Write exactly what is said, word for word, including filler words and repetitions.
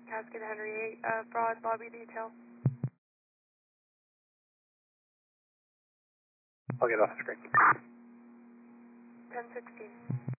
Casket Henry eight, uh, Broad Lobby Detail. I'll get off the screen. ten sixteen.